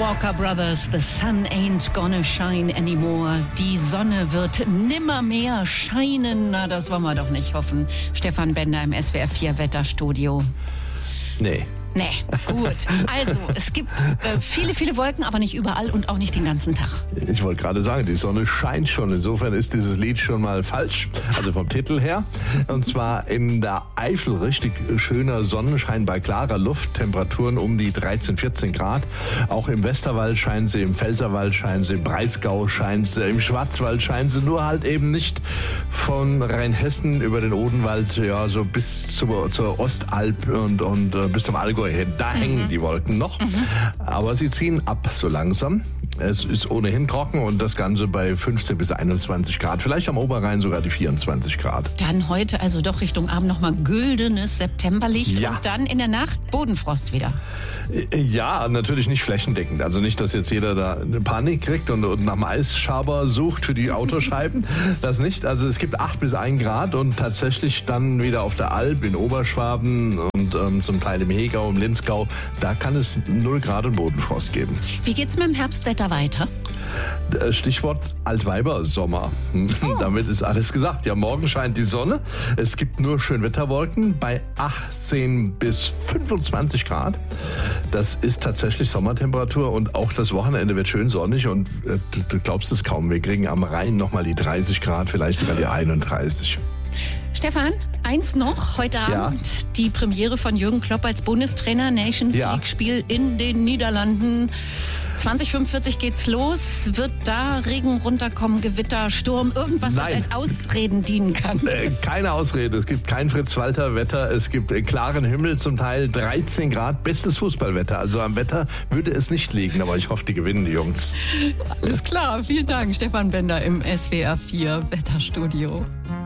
Walker Brothers, The Sun Ain't Gonna Shine Anymore. Die Sonne wird nimmermehr scheinen. Na, das wollen wir doch nicht hoffen. Stefan Bender im SWR 4 Wetterstudio. Nee, gut. Also, es gibt viele, viele Wolken, aber nicht überall und auch nicht den ganzen Tag. Ich wollte gerade sagen, die Sonne scheint schon. Insofern ist dieses Lied schon mal falsch, also vom Titel her. Und zwar in der Eifel richtig schöner Sonnenschein bei klarer Luft, Temperaturen um die 13, 14 Grad. Auch im Westerwald scheinen sie, im Pfälzerwald scheinen sie, im Breisgau scheinen sie, im Schwarzwald scheinen sie, nur halt eben nicht von Rheinhessen über den Odenwald, ja, so bis zur Ostalb und bis zum Allgäu. Da hängen die Wolken noch, aber sie ziehen ab so langsam. Es ist ohnehin trocken und das Ganze bei 15 bis 21 Grad. Vielleicht am Oberrhein sogar die 24 Grad. Dann heute also doch Richtung Abend nochmal güldenes Septemberlicht und dann in der Nacht Bodenfrost wieder. Ja, natürlich nicht flächendeckend. Also nicht, dass jetzt jeder da eine Panik kriegt und nach dem Eisschaber sucht für die Autoscheiben. Das nicht. Also es gibt 8 bis 1 Grad und tatsächlich dann wieder auf der Alp, in Oberschwaben und zum Teil im Hegau, im Linzgau, da kann es 0 Grad und Bodenfrost geben. Wie geht's mit dem Herbstwetter weiter? Stichwort Altweibersommer. Damit ist alles gesagt. Ja, morgen scheint die Sonne. Es gibt nur Schönwetterwolken bei 18 bis 25 Grad. Das ist tatsächlich Sommertemperatur und auch das Wochenende wird schön sonnig und du glaubst es kaum. Wir kriegen am Rhein nochmal die 30 Grad, vielleicht sogar die 31. Stefan, eins noch, heute Abend die Premiere von Jürgen Klopp als Bundestrainer, Nations League-Spiel in den Niederlanden. 20:45 geht's los. Wird da Regen runterkommen, Gewitter, Sturm, irgendwas, was als Ausreden dienen kann? Keine Ausrede. Es gibt kein Fritz-Walter-Wetter. Es gibt klaren Himmel, zum Teil 13 Grad. Bestes Fußballwetter. Also am Wetter würde es nicht liegen, aber ich hoffe, die gewinnen, die Jungs. Alles klar. Vielen Dank, Stefan Bender im SWR 4 Wetterstudio.